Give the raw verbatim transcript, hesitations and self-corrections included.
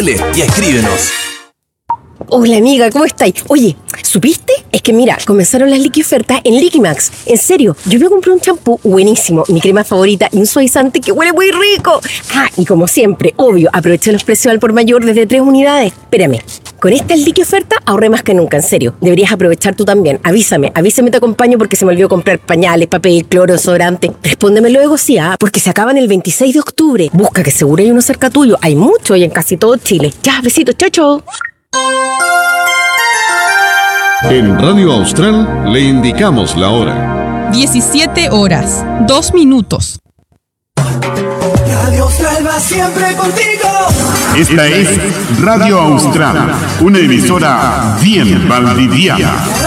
y escríbenos. Hola amiga, ¿cómo estáis? Oye, ¿supiste? Es que mira, comenzaron las liquiofertas en Liquimax. En serio, yo me compré un champú buenísimo, mi crema favorita y un suavizante que huele muy rico. Ah, y como siempre, obvio, aproveché los precios al por mayor desde tres unidades. Espérame, con esta liquioferta ahorré más que nunca, en serio. Deberías aprovechar tú también. Avísame, avísame, te acompaño porque se me olvidó comprar pañales, papel, cloro, desodorante. Respóndeme luego, sí, ah, porque se acaban el veintiséis de octubre. Busca que seguro hay uno cerca tuyo. Hay mucho y en casi todo Chile. Ya, besitos, chao, chao. En Radio Austral le indicamos la hora. diecisiete horas, dos minutos. Radio Austral va siempre contigo. Esta es Radio Austral, una emisora bien valdiviana.